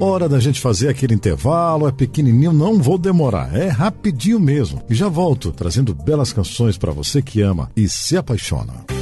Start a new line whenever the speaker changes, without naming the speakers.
Hora da gente fazer aquele intervalo, é pequenininho, não vou demorar, é rapidinho mesmo. E já volto, trazendo belas canções para você que ama e se apaixona.